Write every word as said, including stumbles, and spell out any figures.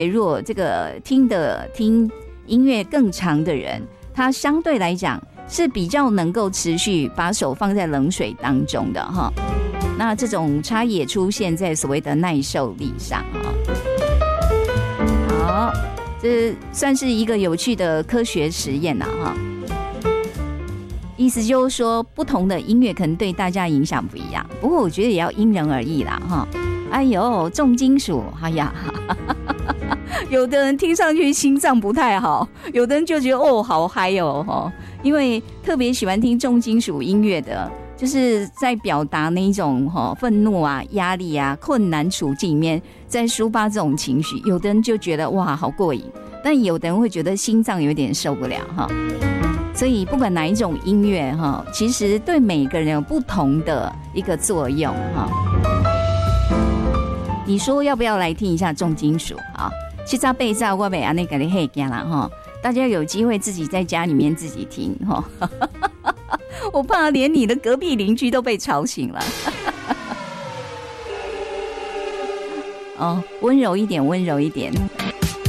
如果这个听的听音乐更长的人，他相对来讲是比较能够持续把手放在冷水当中的哈。那这种差异也出现在所谓的耐受力上哈。好，这算是一个有趣的科学实验呐哈。意思就是说，不同的音乐可能对大家影响不一样，不过我觉得也要因人而异啦哈。哎呦，重金属，哎呀，有的人听上去心脏不太好，有的人就觉得哦好嗨哦，因为特别喜欢听重金属音乐的，就是在表达那一种愤怒啊、压力啊、困难处境里面，在抒发这种情绪。有的人就觉得哇好过瘾，但有的人会觉得心脏有点受不了哈。所以不管哪一种音乐哈，其实对每个人有不同的一个作用哈。你说要不要来听一下重金属啊？七早八早我袂安尼给你嘿讲啦哈，大家有机会自己在家里面自己听哈。我怕连你的隔壁邻居都被吵醒了。哦，温柔一点，温柔一点。